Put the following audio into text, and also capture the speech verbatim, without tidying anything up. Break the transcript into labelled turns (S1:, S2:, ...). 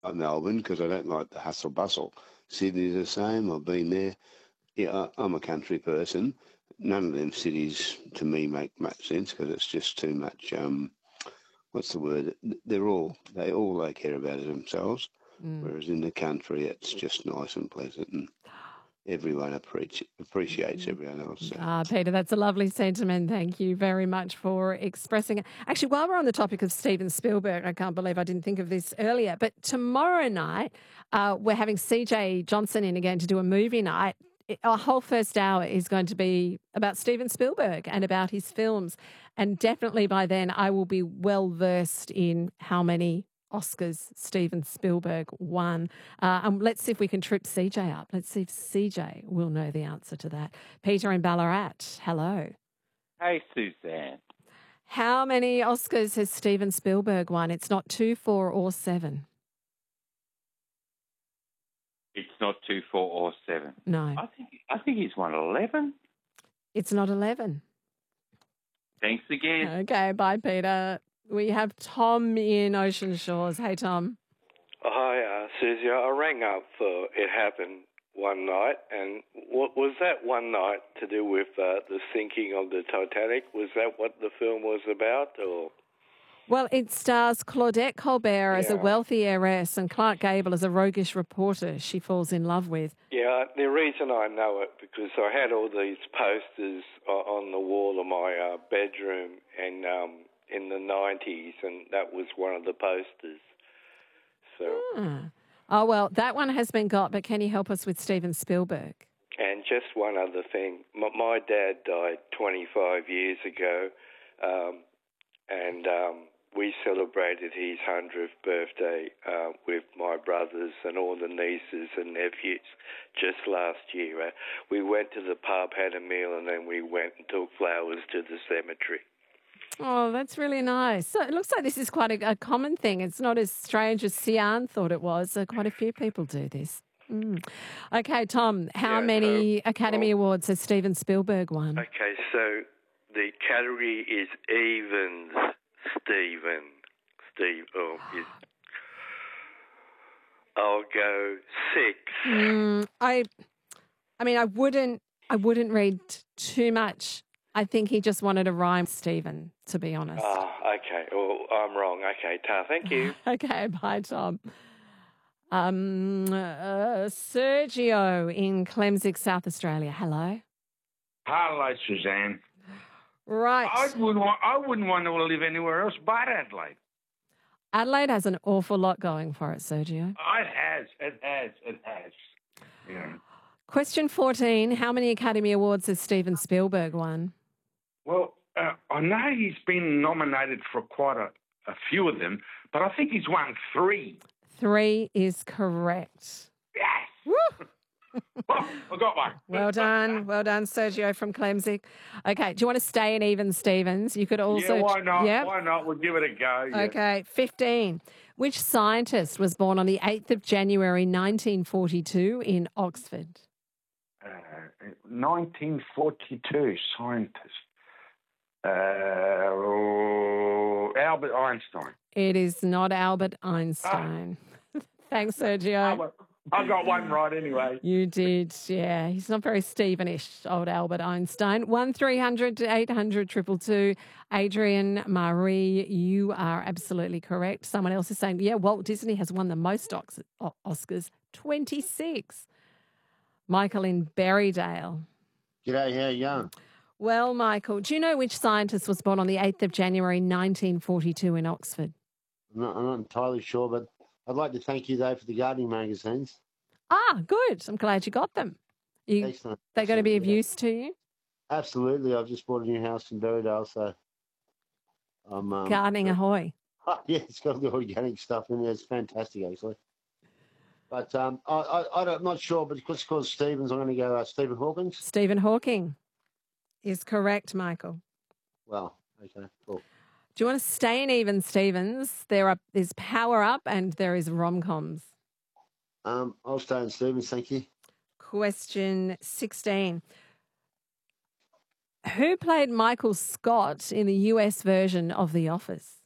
S1: like Melbourne because I don't like the hustle bustle. Sydney's the same. I've been there. Yeah, I, I'm a country person. None of them cities to me make much sense because it's just too much. Um, what's the word? They're all they all they care about is themselves.
S2: Mm.
S1: Whereas in the country, it's just nice and pleasant, and everyone appreci- appreciates everyone else. So.
S2: Ah, Peter, that's a lovely sentiment. Thank you very much for expressing it. Actually, while we're on the topic of Steven Spielberg, I can't believe I didn't think of this earlier, but tomorrow night, uh, we're having C J Johnson in again to do a movie night. It- Our whole first hour is going to be about Steven Spielberg and about his films. And definitely by then, I will be well versed in how many Oscars Steven Spielberg won. Uh, and let's see if we can trip C J up. Let's see if C J will know the answer to that. Peter in Ballarat, hello.
S3: Hey, Suzanne.
S2: How many Oscars has Steven Spielberg won? It's not two, four, or seven.
S3: It's not two, four, or seven.
S2: No.
S3: I think I think he's won eleven.
S2: It's not eleven.
S3: Thanks again.
S2: Okay, bye, Peter. We have Tom in Ocean Shores. Hey, Tom.
S4: Hi, uh, Susie. I rang up for It Happened one night, and what was that one night to do with uh, the sinking of the Titanic? Was that what the film was about, or...?
S2: Well, it stars Claudette Colbert as a
S4: Yeah.
S2: wealthy heiress and Clark Gable as a roguish reporter she falls in love with.
S4: Yeah, the reason I know it, because I had all these posters o- on the wall of my uh, bedroom and um, in the nineties, and that was one of the posters. So,
S2: Ah. Oh, well, that one has been got, but can you help us with Steven Spielberg?
S4: and just one other thing. My, my dad died twenty-five years ago, um, and um, we celebrated his hundredth birthday uh, with my brothers and all the nieces and nephews just last year. Uh, we went to the pub, had a meal, and then we went and took flowers to the cemetery.
S2: Oh, that's really nice. So it looks like this is quite a, a common thing. It's not as strange as Sian thought it was. Uh, quite a few people do this. Mm. Okay, Tom, how
S4: Yeah,
S2: many
S4: so,
S2: Academy
S4: well-
S2: Awards has Steven Spielberg won?
S4: Okay, so the category is evens, Stephen. Steve, oh, is, I'll go six.
S2: Mm, I, I mean, I wouldn't, I wouldn't read too much. I think he just wanted to rhyme Stephen, to be honest.
S4: Ah, okay. Well, I'm wrong. Okay, Ta, thank you.
S2: Okay, bye, Tom. Um, uh, Sergio in Clemsick, South Australia. Hello.
S5: Hello, Suzanne.
S2: Right.
S5: I wouldn't want, I wouldn't want to live anywhere else but Adelaide.
S2: Adelaide has an awful lot going for it, Sergio.
S5: Oh, it has, it has, it has. Yeah.
S2: Question fourteen. How many Academy Awards has Steven Spielberg won?
S5: Well, uh, I know he's been nominated for quite a, a few of them, but I think he's won three.
S2: Three is correct.
S5: Yes!
S2: Woo!
S5: Oh, I got one.
S2: Well done. Well done, Sergio from Clemsick. Okay, do you want to stay in even Stevens? You could also...
S5: yeah, why not?
S2: Yep.
S5: Why not? We'll give it a go. Yeah.
S2: Okay, fifteen. Which scientist was born on the eighth of January nineteen forty-two in Oxford?
S5: Uh, nineteen forty-two, scientist. Uh, oh, Albert Einstein.
S2: It is not Albert Einstein. Thanks, Sergio.
S5: Albert. I got one right anyway.
S2: You did, yeah. He's not very Stevenish, old Albert Einstein. one three hundred eight hundred two two two. Adrian, Marie, you are absolutely correct. Someone else is saying, yeah, Walt Disney has won the most Ox- Oscars, twenty-six. Michael in Berrydale.
S6: G'day, how you going?
S2: Well, Michael, do you know which scientist was born on the eighth of January nineteen forty-two in Oxford?
S6: I'm not, I'm not entirely sure, but I'd like to thank you, though, for the gardening magazines.
S2: Ah, good. I'm glad you got them. You,
S6: Excellent.
S2: They're going to be of
S6: Excellent, yeah.
S2: use to you?
S6: Absolutely. I've just bought a new house in Berrydale, so I'm... Um,
S2: Gardening ahoy.
S6: yeah, it's got the organic stuff in there. It's fantastic, actually. But um, I, I, I don't, I'm not sure, but because it's called Stevens, I'm going to go uh, Stephen Hawkins.
S2: Stephen Hawking is correct, Michael.
S6: Well, okay, cool.
S2: Do you want to stay in even Stevens? There are there's Power Up and there is rom-coms.
S6: Um, I'll stay in Stevens, thank you.
S2: Question sixteen. Who played Michael Scott in the U S version of The Office?